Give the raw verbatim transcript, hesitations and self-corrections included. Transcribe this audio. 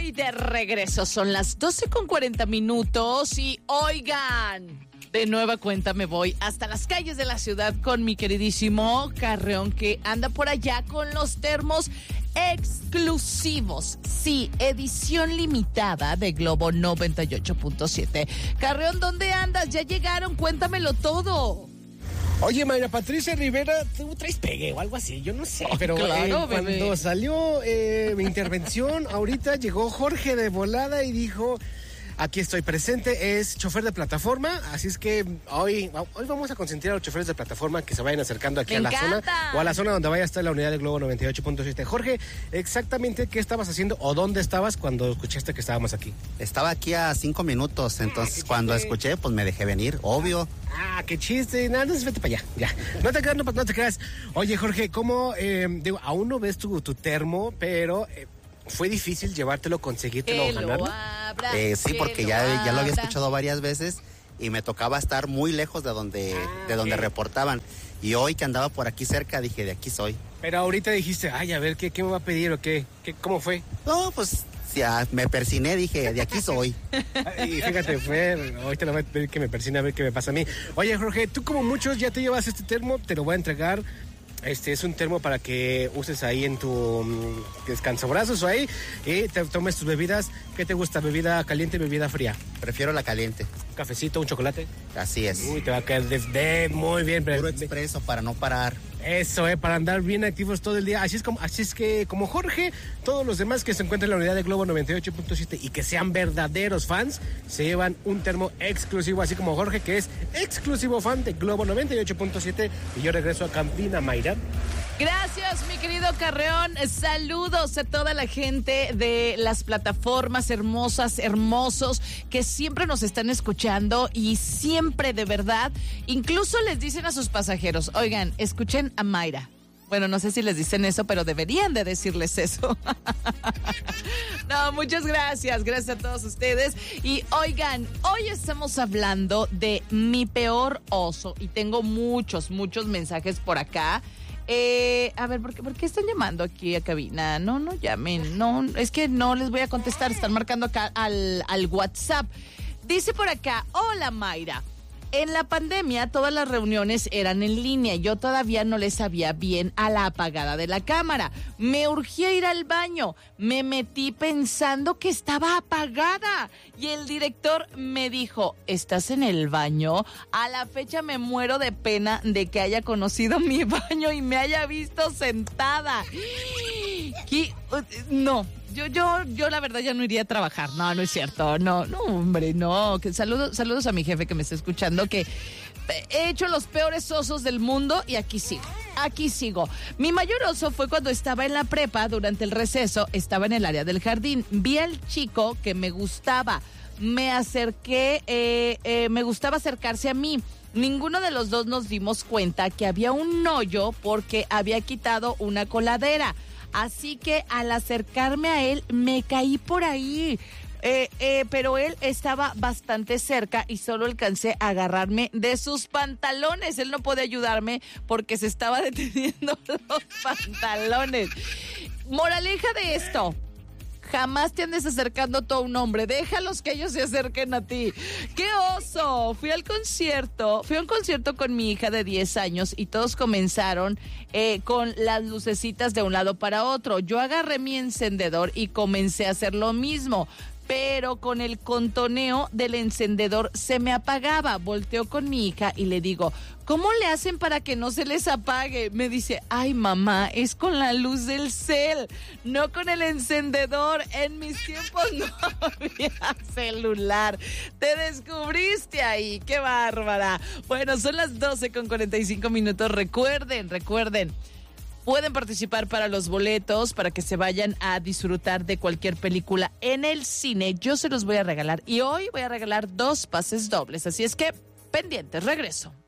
Estoy de regreso, son las doce con cuarenta minutos y oigan, de nueva cuenta me voy hasta las calles de la ciudad con mi queridísimo Carreón, que anda por allá con los termos exclusivos. Sí, edición limitada de Globo noventa y ocho punto siete. Carreón, ¿dónde andas? Ya llegaron, cuéntamelo todo. Oye, Mayra Patricia Rivera, tú traes pegue o algo así, yo no sé, oh, pero claro, eh, cuando salió eh, mi intervención, ahorita llegó Jorge de volada y dijo, aquí estoy presente, es chofer de plataforma, así es que hoy, hoy vamos a consentir a los choferes de plataforma que se vayan acercando aquí Me a la encanta. zona, o a la zona donde vaya a estar la unidad de Globo noventa y ocho punto siete. Jorge, exactamente qué estabas haciendo o dónde estabas cuando escuchaste que estábamos aquí. Estaba aquí a cinco minutos, entonces ah, cuando escuché, pues me dejé venir, obvio. Ah, qué chiste, nada, entonces vete para allá, ya. No te creas, no, no te creas. Oye, Jorge, ¿cómo, eh, digo, aún no ves tu, tu termo, pero eh, fue difícil llevártelo, conseguírtelo, Que ganarlo? lo abra, Eh, sí, que porque lo ya, ya lo había abra. escuchado varias veces y me tocaba estar muy lejos de donde, Ah, de donde ok. reportaban. Y hoy que andaba por aquí cerca, dije, de aquí soy. Pero ahorita dijiste, ay, a ver, ¿qué, qué me va a pedir o qué? ¿Qué ¿Cómo fue? No, pues ya me persiné, dije, de aquí soy. Y fíjate, fue, ahorita le voy a pedir que me persine a ver qué me pasa a mí. Oye, Jorge, tú como muchos ya te llevas este termo, te lo voy a entregar. Este es un termo para que uses ahí en tu um, descansabrazos o ahí y te tomes tus bebidas. ¿Qué te gusta? ¿Bebida caliente, bebida fría? Prefiero la caliente, ¿Un cafecito, un chocolate? así es. Uy, te va a caer de, de muy bien. Puro Pero, expreso para no parar. eso, eh, para andar bien activos todo el día. Así es como, así es que como Jorge, todos los demás que se encuentran en la unidad de Globo noventa y ocho punto siete y que sean verdaderos fans, se llevan un termo exclusivo, así como Jorge, que es exclusivo fan de Globo noventa y ocho punto siete. Y yo regreso a Campina, Mayra. Gracias, mi querido Carreón. Saludos a toda la gente de las plataformas hermosas, hermosos, que siempre nos están escuchando y siempre de verdad, incluso les dicen a sus pasajeros, oigan, escuchen a Mayra. Bueno, no sé si les dicen eso, pero deberían de decirles eso. No, muchas gracias. Gracias a todos ustedes. Y oigan, hoy estamos hablando de mi peor oso y tengo muchos, muchos mensajes por acá. Eh, a ver, ¿por qué, ¿por qué están llamando aquí a cabina? No, no llamen. No, es que no les voy a contestar. Están marcando acá al, al WhatsApp. Dice por acá, hola Mayra. En la pandemia todas las reuniones eran en línea. Yo todavía no le sabía bien a la apagada de la cámara. Me urgía ir al baño. Me metí pensando que estaba apagada. Y el director me dijo, ¿estás en el baño? A la fecha me muero de pena de que haya conocido mi baño y me haya visto sentada. ¿Qué? No. Yo, yo, yo la verdad ya no iría a trabajar. No, no es cierto. No, no, hombre, no. Que saludos, saludos a mi jefe que me está escuchando, que he hecho los peores osos del mundo y aquí sigo. Aquí sigo. Mi mayor oso fue cuando estaba en la prepa, durante el receso, estaba en el área del jardín. Vi al chico que me gustaba. Me acerqué, eh, eh, me gustaba acercarse a mí. Ninguno de los dos nos dimos cuenta que había un hoyo porque había quitado una coladera. Así que al acercarme a él, me caí por ahí. Eh, eh, pero él estaba bastante cerca y solo alcancé a agarrarme de sus pantalones. Él no podía ayudarme porque se estaba deteniendo los pantalones. Moraleja de esto: jamás te andes acercando tú a un hombre, déjalos que ellos se acerquen a ti. ¡Qué oso! Fui al concierto, fui a un concierto con mi hija de diez años y todos comenzaron eh, con las lucecitas de un lado para otro. Yo agarré mi encendedor y comencé a hacer lo mismo, pero con el contoneo del encendedor se me apagaba. Volteo con mi hija y le digo, ¿cómo le hacen para que no se les apague? Me dice, ay mamá, es con la luz del cel, no con el encendedor. En mis tiempos no había celular. Te descubriste ahí, qué bárbara. Bueno, son las doce con cuarenta y cinco minutos. Recuerden, recuerden. Pueden participar para los boletos, para que se vayan a disfrutar de cualquier película en el cine. Yo se los voy a regalar y hoy voy a regalar dos pases dobles. Así es que, pendientes, regreso.